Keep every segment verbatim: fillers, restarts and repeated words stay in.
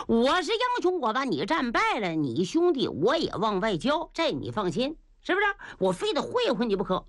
我是英雄，我把你战败了，你兄弟我也往外交，这你放心，是不是？我非得会会你不可。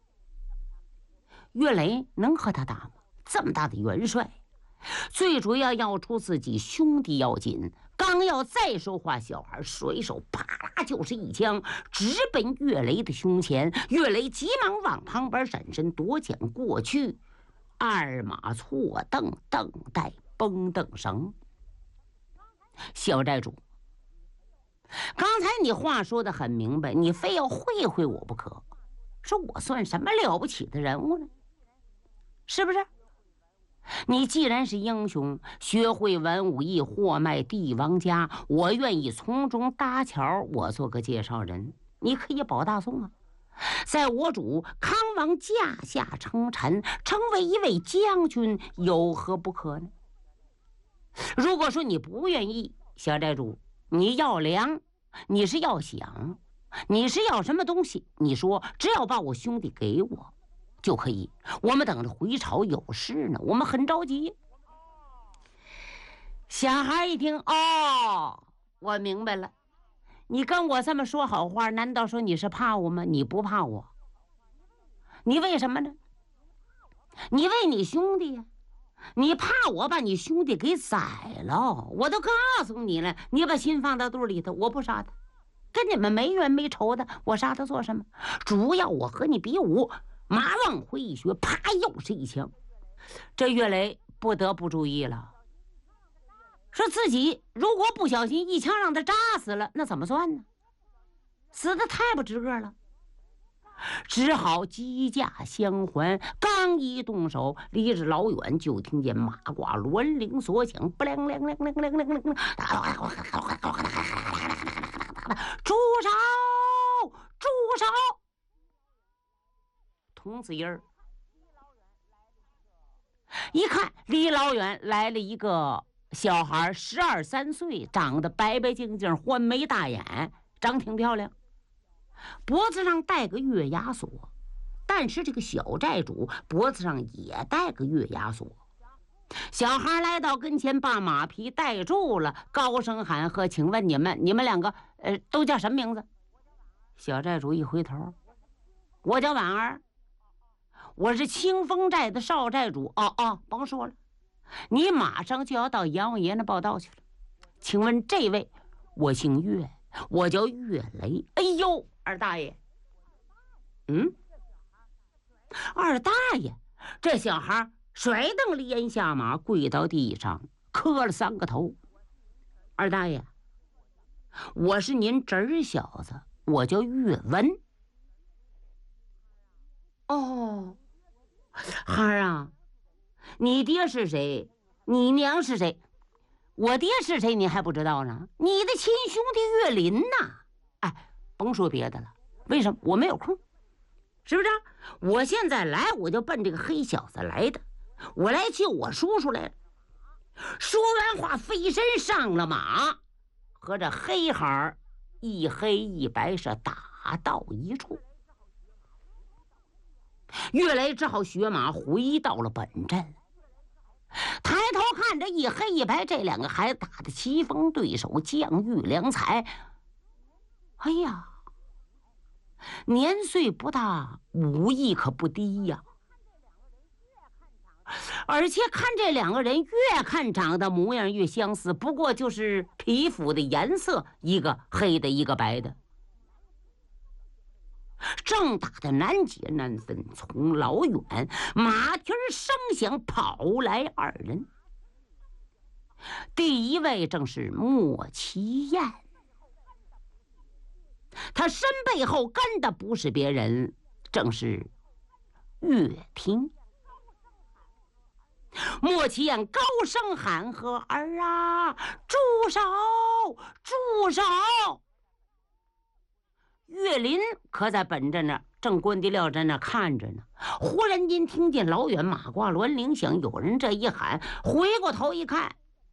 岳雷能和他打吗？这么大的元帅，最主要要出自己兄弟要紧。刚要再说话，小孩随手啪啦就是一枪，直奔岳雷的胸前。岳雷急忙往旁边闪身躲抢过去，二马错蹬，蹬带绷蹬绳。小寨主，刚才你话说得很明白，你非要会会我不可，说我算什么了不起的人物呢？是不是？你既然是英雄，学会文武艺，货卖帝王家，我愿意从中搭桥，我做个介绍人，你可以保大宋啊，在我主康王驾下称臣，成为一位将军，有何不可呢？如果说你不愿意，小寨主，你要粮，你是要饷，你是要什么东西，你说只要把我兄弟给我就可以。我们等着回朝有事呢，我们很着急。小孩一听，哦，我明白了，你跟我这么说好话，难道说你是怕我吗？你不怕我，你为什么呢？你为你兄弟呀、啊，你怕我把你兄弟给宰了，我都告诉你了，你把心放到肚里头，我不杀他，跟你们没冤没仇的，我杀他做什么？主要我和你比武，马往回一学，啪，又是一枪。这岳雷不得不注意了，说自己如果不小心一枪让他扎死了，那怎么算呢？死得太不值个了，只好击架相还。刚一动手，离着老远就听见马褂銮铃所响，不亮亮亮亮亮亮亮，住手！住手！童子音儿一看，离老远来了一个小孩，十二三岁，长得白白净净，环眉大眼，长挺漂亮，脖子上戴个月牙锁。但是这个小寨主脖子上也戴个月牙锁。小孩来到跟前，把马匹带住了，高声喊喝：“请问你们，你们两个，呃，都叫什么名字？”小寨主一回头：“我叫婉儿，我是清风寨的少寨主。”哦哦，甭说了，你马上就要到阎王爷那报道去了。请问这位，我姓岳，我叫岳雷。哎呦，二大爷，嗯。二大爷，这小孩甩蹬连下马，跪到地上磕了三个头。二大爷，我是您侄儿小子，我叫岳文。哦，孩儿啊，你爹是谁？你娘是谁？我爹是谁你还不知道呢？你的亲兄弟岳林呐！哎，甭说别的了，为什么？我没有空，是不是？我现在来，我就奔这个黑小子来的，我来救我叔叔来了。说完话，飞身上了马，和这黑孩一黑一白是打到一处。岳雷只好学马回到了本阵，抬头看着一黑一白这两个孩子打的棋逢对手，将遇良才。哎呀，年岁不大，武艺可不低呀。而且看这两个人，越看长得模样越相似，不过就是皮肤的颜色，一个黑的，一个白的。正打得难解难分，从老远马蹄声响，跑来二人。第一位正是莫奇燕，他身背后跟的不是别人，正是岳平。莫奇燕高声喊喝：“儿啊，住手！住手！”岳林可在本镇那正关帝料在那看着呢，忽然间听见老远马褂銮铃响，有人这一喊，回过头一看，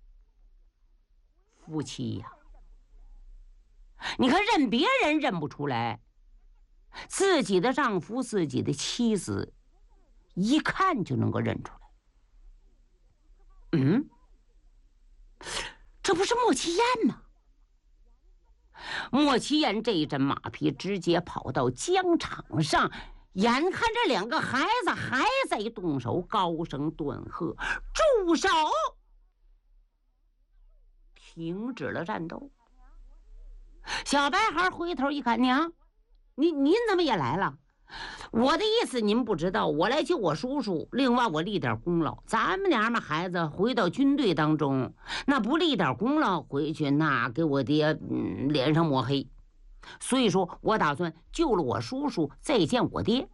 夫妻呀！你看认别人认不出来，自己的丈夫自己的妻子一看就能够认出来。嗯， 这不是莫奇燕吗？莫奇燕这一阵马匹直接跑到疆场上，眼看着两个孩子还在动手，高声断喝：“住手！”停止了战斗。小白孩回头一看，娘，您您怎么也来了？我的意思您不知道，我来救我叔叔，另外我立点功劳。咱们娘们孩子回到军队当中，那不立点功劳回去，那给我爹嗯脸上抹黑。所以说我打算救了我叔叔，再见我爹。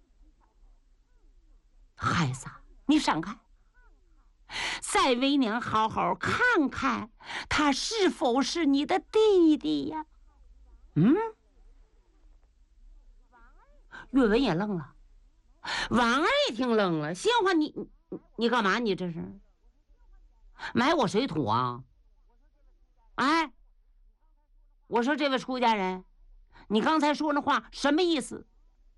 孩子，你闪开，再为娘好好看看，他是否是你的弟弟呀？嗯。岳文也愣了，王二一听愣了，闲话你你你干嘛？你这是买我水土啊？哎，我说这位出家人，你刚才说那话什么意思？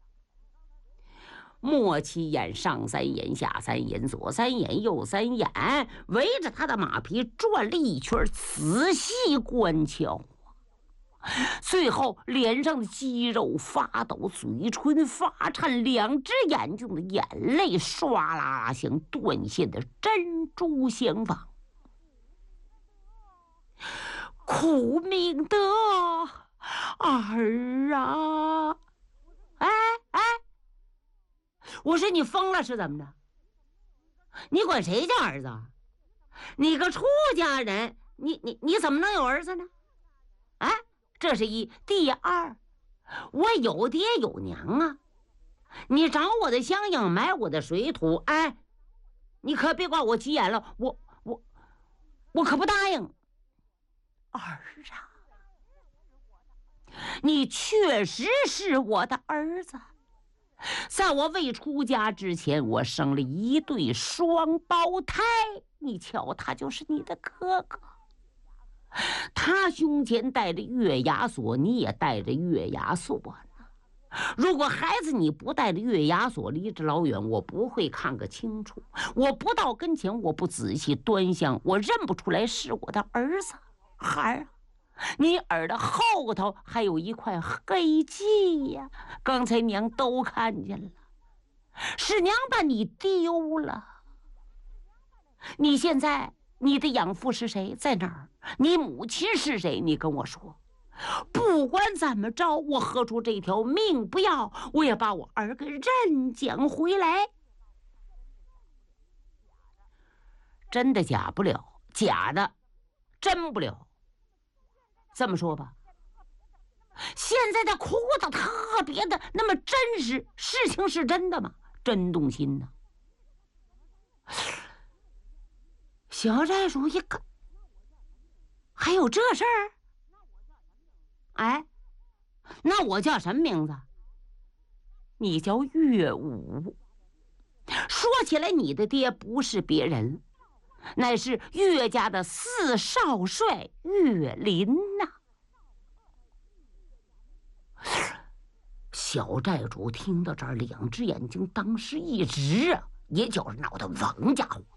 莫奇眼上三眼下三眼左三眼右三眼，围着他的马匹转了一圈，仔细观瞧。最后脸上的肌肉发抖，嘴唇发颤，两只眼睛的眼泪唰啦啦像断线的珍珠相放。苦命的儿啊！哎哎，我说你疯了是怎么着？你管谁叫儿子？你个出家人，你你你怎么能有儿子呢？哎，这是一。第二，我有爹有娘啊，你找我的香烟，买我的水土，哎，你可别管我急眼了，我我我可不答应。儿啊，你确实是我的儿子。在我未出家之前，我生了一对双胞胎，你瞧，他就是你的哥哥。他胸前戴着月牙锁，你也戴着月牙锁呢。如果孩子你不带着月牙锁，离着老远，我不会看个清楚。我不到跟前，我不仔细端详，我认不出来是我的儿子。孩儿，你耳朵后头还有一块黑迹呀，刚才娘都看见了，是娘把你丢了。你现在你的养父是谁？在哪儿？你母亲是谁？你跟我说。不管怎么着，我何出这条命不要，我也把我儿给认讲回来。真的假不了，假的真不了。这么说吧，现在他哭的特别的那么真实，事情是真的吗？真动心呢。小寨主一看，还有这事儿？哎，那我叫什么名字？你叫岳武。说起来，你的爹不是别人，乃是岳家的四少帅岳林呐。小寨主听到这儿，两只眼睛当时一直啊，也觉着闹得王家伙。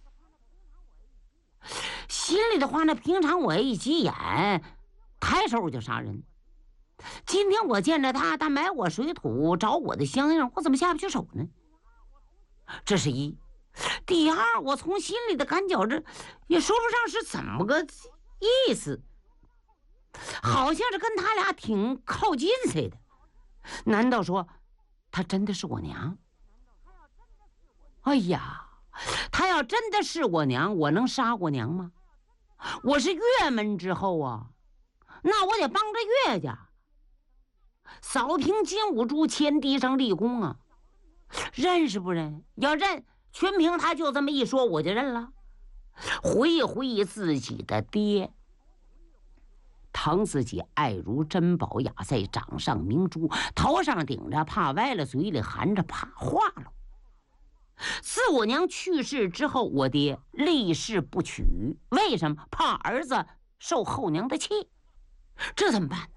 心里的话呢，平常我一急眼，抬手我就杀人。今天我见着他，他买我水土，找我的香烟，我怎么下不去手呢？这是一。第二，我从心里的感觉这也说不上是怎么个意思，好像是跟他俩挺靠近似的。难道说他真的是我娘？哎呀，他要真的是我娘，我能杀我娘吗？我是岳门之后啊，那我得帮着岳家扫平金兀术，前地上立功啊。认识不认？要认，全凭他就这么一说，我就认了。回忆回忆自己的爹，疼自己爱如珍宝，压在掌上明珠，头上顶着怕歪了，嘴里含着怕化了。自我娘去世之后，我爹立誓不娶，为什么？怕儿子受后娘的气。这怎么办呢？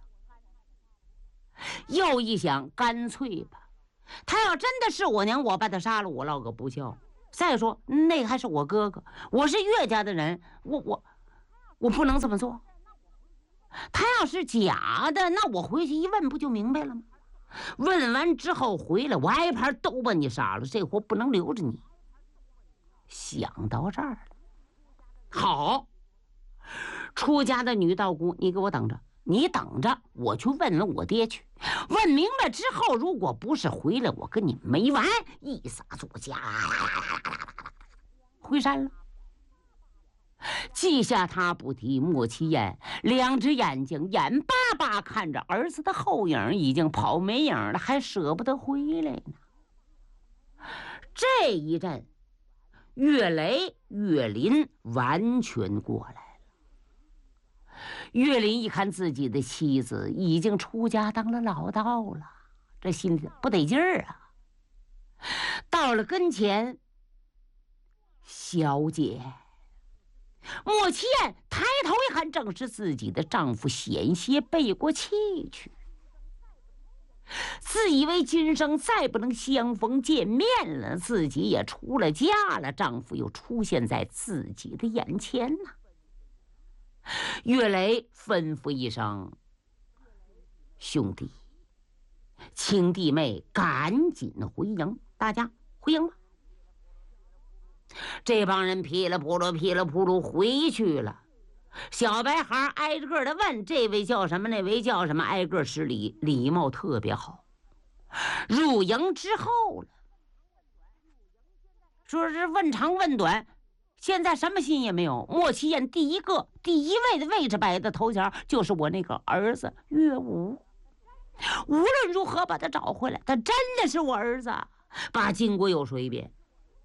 又一想，干脆吧，他要真的是我娘，我把他杀了，我落个不孝。再说那还是我哥哥，我是岳家的人，我我我不能这么做。他要是假的，那我回去一问不就明白了吗？问完之后回来，我挨盘都把你杀了，这活不能留着你。想到这儿了，好，出家的女道姑，你给我等着，你等着，我去问问我爹去。问明白之后，如果不是回来，我跟你没完！一撒作家，回山了。记下他不提，莫其言，两只眼睛眼巴巴看着儿子的后影，已经跑没影了，还舍不得回来呢。这一阵，岳雷、岳林完全过来了。岳林一看自己的妻子已经出家当了老道了，这心里不得劲儿啊。到了跟前，小姐。莫七燕抬头一看，正是自己的丈夫，险些背过气去。自以为今生再不能相逢见面了，自己也出了家了，丈夫又出现在自己的眼前呢。岳雷吩咐一声：“兄弟，请弟妹赶紧回营，大家回营吧。”这帮人噼里扑噜噼里扑噜回去了。小白孩挨个的问：“这位叫什么？那位叫什么？”挨个施礼，礼貌特别好。入营之后了，说是问长问短，现在什么心也没有。莫其燕第一个第一位的位置摆在头前，就是我那个儿子岳武。无论如何把他找回来，他真的是我儿子。把金国又说一遍。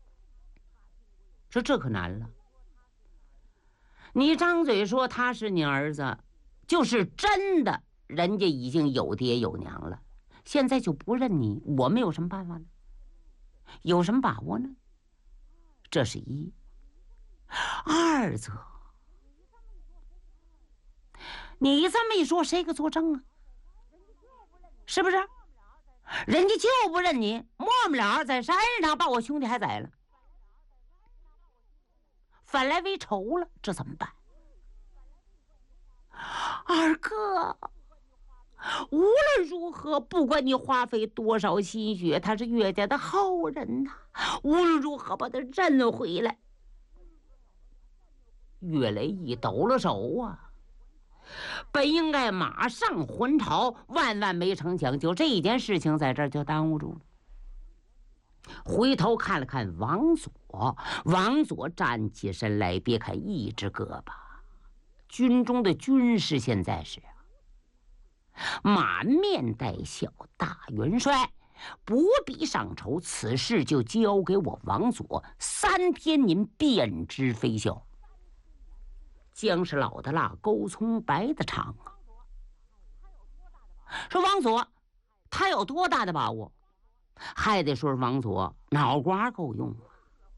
说这可难了，你张嘴说他是你儿子，就是真的，人家已经有爹有娘了，现在就不认你，我们有什么办法呢？有什么把握呢？这是一。二则，你这么一说，谁可作证啊？是不是？人家就不认你，末末了在山上把我兄弟还宰了。反来为仇了，这怎么办？二哥，无论如何，不管你花费多少心血，他是岳家的后人呐、啊，无论如何把他认回来。岳雷一抖了手啊，本应该马上还朝，万万没成想，就这一件事情在这儿就耽误住了。回头看了看王佐，王佐站起身来，别看一只胳膊，军中的军士现在是满面带笑。大元帅不必上愁，此事就交给我王佐，三天您便知飞效。姜是老的辣，勾葱白的长啊。说王佐他有多大的把握？还得说王佐脑瓜够用啊，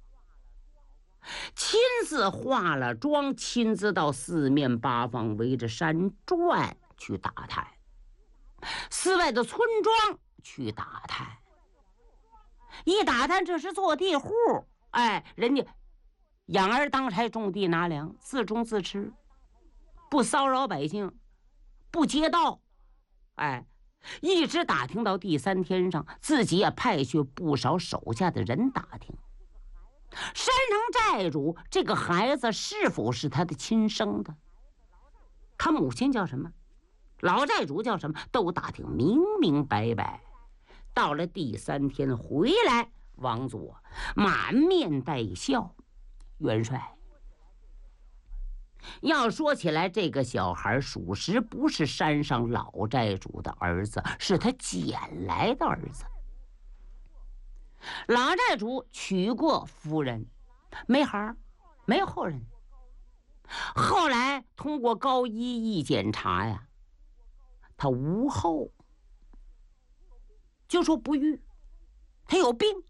亲自化了妆，亲自到四面八方围着山转去打探，寺外的村庄去打探，一打探这是坐地户，哎，人家养儿当差，种地拿粮，自种自吃，不骚扰百姓，不劫盗，哎。一直打听到第三天上，自己也派去不少手下的人打听山城寨主这个孩子是否是他的亲生的，他母亲叫什么，老寨主叫什么，都打听明明白白。到了第三天回来，王佐满面带笑：“元帅，要说起来，这个小孩属实不是山上老寨主的儿子，是他捡来的儿子。老寨主娶过夫人，没孩，没有后人。后来通过高医一检查呀，他无后，就说不育，他有病。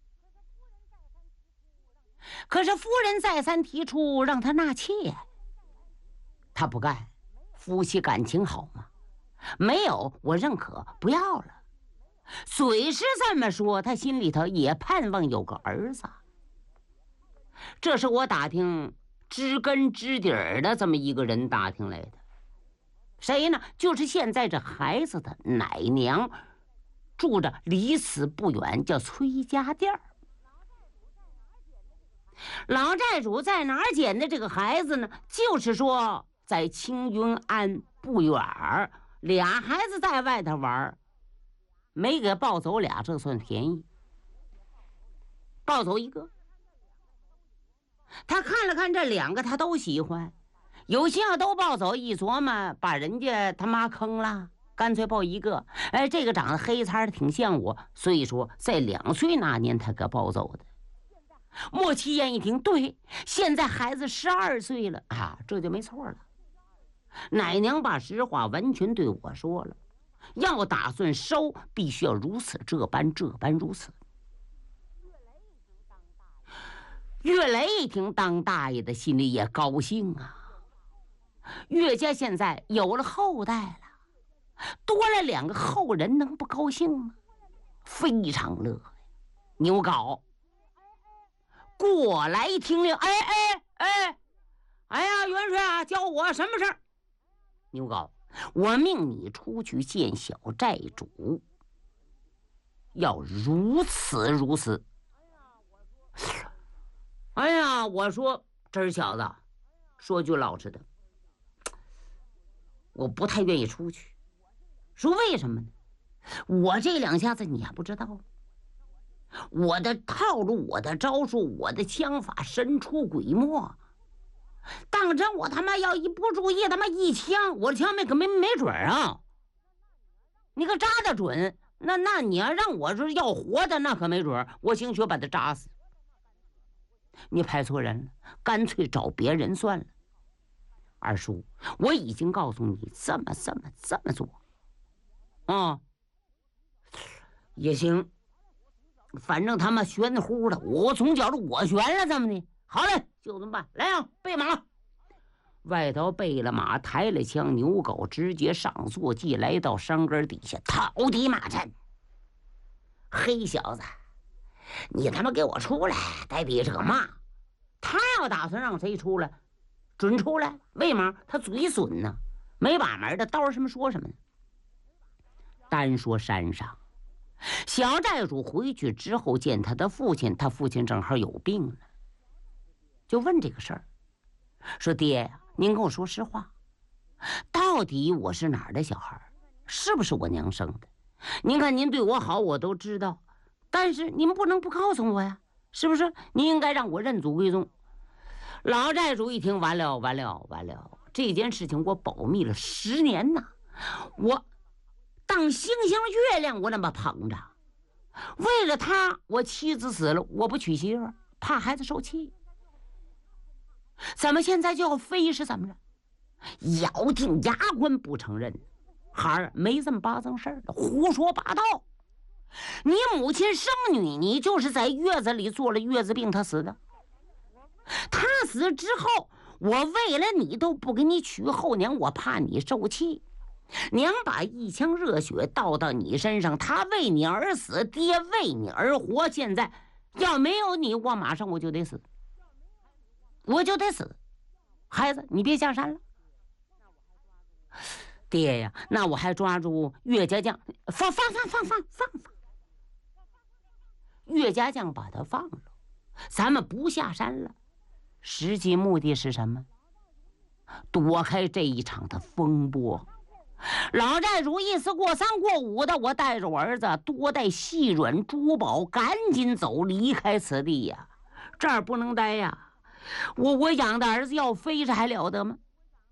可是夫人再三提出让他纳妾，他不干，夫妻感情好吗？没有，我认可，不要了。嘴是这么说，他心里头也盼望有个儿子。这是我打听知根知底儿的这么一个人打听来的。谁呢？就是现在这孩子的奶娘，住着离此不远，叫崔家店儿。老债主在哪儿捡的这个孩子呢？就是说，在青云庵不远儿，俩孩子在外头玩，没给抱走俩，这算便宜。抱走一个，他看了看这两个，他都喜欢。有些要都抱走，一琢磨，把人家他妈坑了，干脆抱一个。哎，这个长得黑擦的，挺像我，所以说在两岁那年他给抱走的。莫七言一听，对，现在孩子十二岁了啊，这就没错了。奶娘把实话完全对我说了，要打算收，必须要如此这般，这般如此。岳雷一听，当大爷的心里也高兴啊。岳家现在有了后代了，多了两个后人，能不高兴吗？非常乐。牛皋过来听令，哎哎哎，哎呀，元帅啊，叫我什么事儿？牛皋，我命你出去见小债主，要如此如此。哎呀，我说这儿小子，说句老实的，我不太愿意出去。说为什么呢？我这两下子你还不知道，我的套路，我的招数，我的枪法神出鬼没。当真我他妈要一不注意，他妈一枪，我的枪没可没没准啊！你可扎得准，那那你要让我说要活的，那可没准，我兴许把他扎死。你派错人了，干脆找别人算了。二叔，我已经告诉你这么这么这么做啊，也行，反正他妈悬乎的，我从觉着我悬了，这么的。好嘞，就这么办。来啊，备马！外头备了马，抬了枪，牛皋直接上坐骑，来到山根底下，讨敌马阵。黑小子，你他妈给我出来！呆逼这个骂，他要打算让谁出来，准出来。为嘛？他嘴损呢，没把门的，到什么说什么呢？单说山上，小债主回去之后见他的父亲，他父亲正好有病了，就问这个事儿，说爹呀，您跟我说实话，到底我是哪儿的小孩，是不是我娘生的？您看您对我好，我都知道，但是您不能不告诉我呀，是不是？您应该让我认祖归宗。老债主一听，完了完了完了，这件事情我保密了十年呐，我当星星月亮我那么捧着，为了他我妻子死了，我不娶媳妇，怕孩子受气，怎么现在就要飞是怎么着？咬定牙关不承认，孩儿没这么八脏事儿的，胡说八道。你母亲生女，你就是在月子里做了月子病，她死的。她死之后，我为了你都不给你娶后娘，我怕你受气。娘把一腔热血倒到你身上，她为你而死，爹为你而活。现在要没有你，我马上我就得死，我就得死。孩子，你别下山了。爹呀，那我还抓住岳家将，放放放放放放放。岳家将把他放了，咱们不下山了。实际目的是什么？躲开这一场的风波。老债主意思过三过五的，我带着我儿子多带细软珠宝，赶紧走，离开此地呀！这儿不能待呀！我我养的儿子要飞着还了得吗？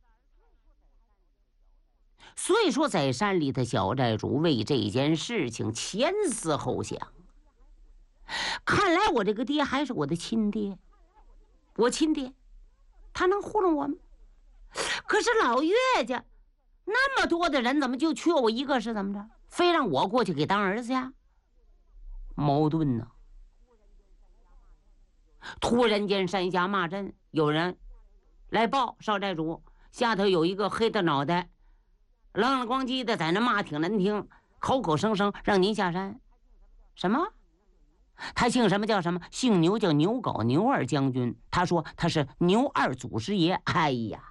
所以说，在山里的小债主为这件事情前思后想。看来我这个爹还是我的亲爹，我亲爹，他能糊弄我吗？可是老岳家那么多的人，怎么就缺我一个是怎么着？非让我过去给当儿子呀？矛盾呢。突然间山下骂阵，有人来报少债主，下头有一个黑的脑袋，愣了咣叽的在那骂，挺难听，口口声声让您下山。什么？ 他姓什么叫什么？姓牛叫牛皋，牛二将军。他说他是牛二祖师爷。哎呀，